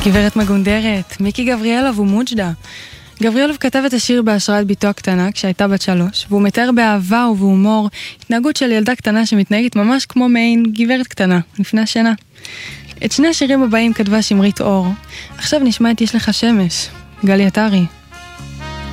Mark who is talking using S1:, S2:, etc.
S1: גברת מגונדרת, מיקי גבריאלוב ומוג'דה. גבריאלוב כתב את השיר בהשראת ביתו הקטנה כשהייתה בת 3, והוא מתאר באהבה ובהומור התנהגות של ילדה קטנה שמתנהגת ממש כמו מעין גברת קטנה, לפני השינה. את שני השירים הבאים כתבה שמרית אור. עכשיו נשמע את יש לך שמש, גלי עטרי.